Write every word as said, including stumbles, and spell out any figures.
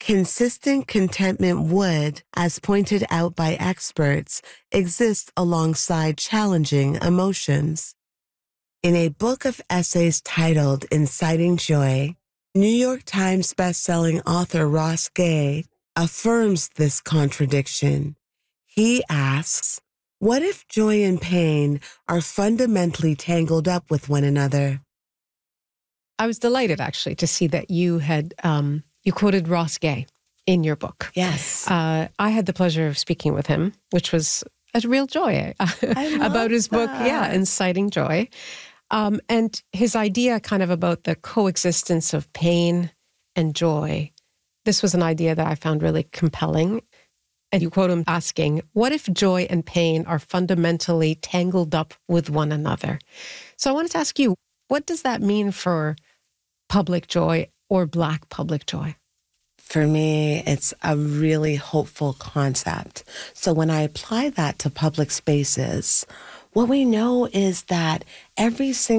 Consistent contentment would, as pointed out by experts, exist alongside challenging emotions. In a book of essays titled Inciting Joy, New York Times bestselling author Ross Gay affirms this contradiction. He asks, what if joy and pain are fundamentally tangled up with one another? I was delighted, actually, to see that you had, um, you quoted Ross Gay in your book. Yes. Uh, I had the pleasure of speaking with him, which was a real joy about his that. book, yeah, Inciting Joy. Um, and his idea kind of about the coexistence of pain and joy. This was an idea that I found really compelling. And you quote him asking, what if joy and pain are fundamentally tangled up with one another? So I wanted to ask you, what does that mean for public joy or Black public joy? For me, it's a really hopeful concept. So when I apply that to public spaces, what we know is that every single